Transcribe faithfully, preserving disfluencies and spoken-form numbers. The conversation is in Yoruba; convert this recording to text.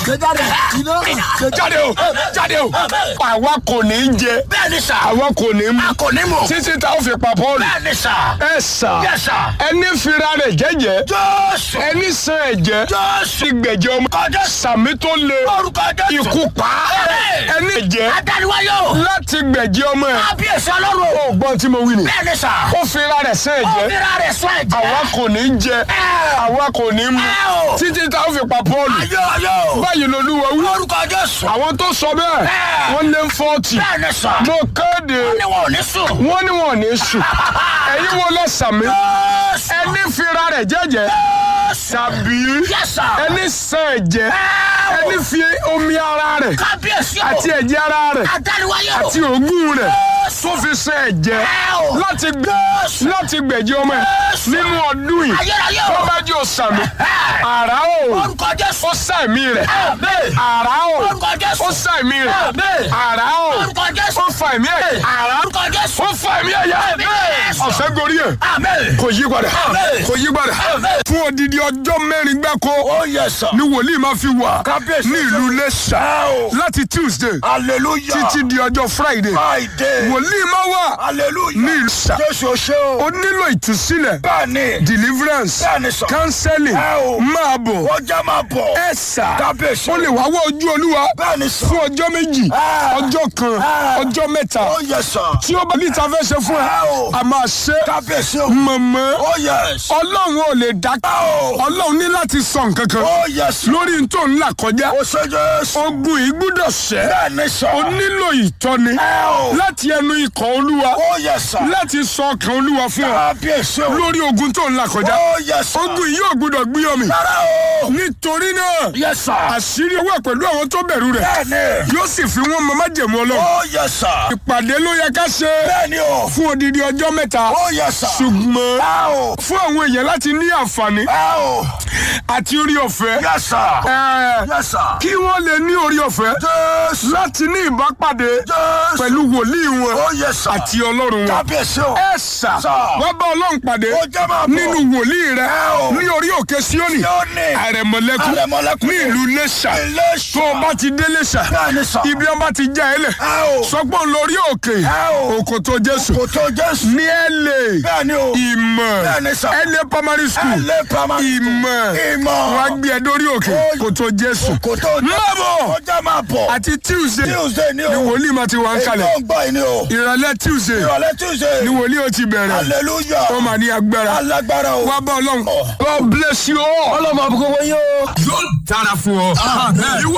jáde iná jáde o jáde o àwa kò ní í jẹ bẹ́ẹ̀ni sà àwa kò ní í mu a kò ní mọ̀ títí tá a fi pa Paul bẹ́ẹ̀ni sà ẹ sà Yes, sir. ẹni fira rẹ̀ jẹ́jẹ́ Jésù ẹni san ẹ̀jẹ̀ Jésù ti gbẹ̀jẹ̀ ọmọ Jésù sàmì tó le orúkọ Jésù ikú pa ẹni ẹ̀jẹ̀ adániwáyò láti gbẹ̀jẹ̀ ọmọ ẹ̀ kábíyèsí ọlọ́run ó gbọ́n tí mo wí ni bẹ́ẹ̀ni sà ó fira rẹ̀ san ó ẹ̀jẹ̀ fira rẹ̀ sọ ẹ̀jẹ̀ àwa kò ní í jẹ àwa kò ní í mu o. títí tá a fi pa Paul ayọ̀ ayọ̀ báyìí lolúwa wí orúkọ Jésù àwọn tó sọ bẹ́ẹ̀ wọ́n lé fọ́ọ̀tì bẹ́ẹ̀ni sà mo kéde ni wọn ò ní sùn wọ́n ní wọn ò ní sùn ẹ̀yin wo lẹ sàmì Jésù ẹni fira rẹ̀ jẹ́jẹ́ tàbí Yes, sir. ẹni san ẹ̀jẹ̀ ẹni fi omi ara rẹ̀ kábíyèsí o àti ẹ̀jẹ̀ ara rẹ̀ adániwáyò àti òógùn rẹ̀ tó fi san ẹ̀jẹ̀ láti gbẹ- láti gbẹ̀jẹ̀ ọmọ ẹ̀ nínú ọdún yìí ayérayé tó o bá jẹ́ òsàmì àrá o orúkọ Jésù ó sàmì rẹ̀ àmín àrá o orúkọ Jésù ó sàmì rẹ̀ àmín àrá o orúkọ Jésù ó fa ẹ̀mí ẹ̀ àrá orúkọ Jésù ó fa ẹ̀mí ẹ̀ yá àmín ọ̀sẹ̀ gorí ẹ̀ àmín kò yí padà Àmín. kò yí padà Àmín. fún odidi ọjọ́ mẹ́rin gbáko oh yes sir ni wòlíì máa fi wà Kábíyèsí. ní ìlú Iléṣà láti Tuesday hallelujah títí di ọjọ́ Friday friday wòlíì máa wà hallelujah ní Iléṣà Jésù o ṣé o ó nílò ìtúsílẹ̀ bẹ́ẹ̀ni deliverance bẹ́ẹ̀ni sọ counseling Ẹ o. máa bọ̀ ó já máa bọ̀ ẹ sà Kábíyèsí. ó lè wá wá ojú Olúwa bẹ́ẹ̀ni sọ fún ọjọ́ méjì Ah. ọjọ́ kan Ah. ọjọ́ mẹ́ta oh yes sir tí ó bá níta fẹ́ ṣe fún ẹ Ẹ o. a máa ṣe kábíyèsí o mọ̀mọ́ oh yes Ọlọ́run ò lè dákẹ́ o Ọlọ́run ní láti sọ nǹkan kan oh yes lórí tó ń là kọjá o ṣé Jésù ogun yìí gbúdọ̀ ṣẹ́ bẹ́ẹ̀ni sọ o nílò ìtọ́ni Ẹ o láti ẹnu ikọ̀ Olúwa oh yes sir láti sọ ọkàn Olúwa fún ọ kábíyèsí o lórí ogun tó ń là kọjá oh yes sir ogun yìí ò gbúdọ̀ gbé ọmì rárá o nítorí náà yes sir àṣírí owó ẹ̀ pẹ̀lú àwọn tó bẹ̀rù rẹ̀ bẹ́ẹ̀ni yóò sì fi wọ́n mọ májẹ̀mú Ọlọ́run oh yes sir ìpàdé ló yẹ ká ṣe bẹ́ẹ̀ni o fún odidi ọjọ́ mẹ́ta oh yes sir ṣùgbọ́n Ẹ o fún àwọn èèyàn láti ní àǹfààní Ẹ o àti orí ọ̀fẹ́ yes sir ẹ̀, yes sir kí wọ́n lè ní orí ọ̀fẹ́ Jésù láti ní ìbápàdé Jésù pẹ̀lú wòlíì wọn oh yes sir àti Ọlọ́run wọn. kábíyèsí o ẹ sà Sà. wọ́n bá Ọlọ́run pàdé ó jẹ́ máa bọ̀ nínú wòlíì rẹ Ẹ o. ní orí òkè Síónì Síónì àrẹ̀mọ̀lẹ́kún Àrẹ̀mọ̀lẹ́kún. ní ìlú Iléṣà Iléṣà. tó o bá ti dé Iléṣà bẹ́ẹ̀ni sọ ibi ọba ti já ẹ lẹ̀ Ẹ o sọgbọ́n lórí òkè Ẹ o Òkòtó Jésù kò tó Jésù ní ẹ̀lẹ́ bẹ́ẹ̀ni o ìmọ̀ Bẹ́ẹ̀ni sà. ẹ̀lẹ́ primary school ẹlẹ́ primary ìmọ̀ ìmọ̀ wọ́n á gbé ẹ dórí òkè Ó- Òkòtó Jésù kò tó Jésù Má bọ̀. ó jẹ́ máa bọ̀ àti Tuesday Tuesday ni o ni wòlíì máa ti wà ń kalẹ̀ ètò ọgbà yìí ni o ìrọ̀lẹ́ Tuesday ìrọ̀lẹ́ Tuesday ni wòlíì ó ti bẹ̀rẹ̀ hallelujah ó máa ní agbára alágbára o wá bá Ọlọ́run God bless you all. ọlọ́mọ àbúkọ́ wọ́n yóò. yóò dára fún ọ.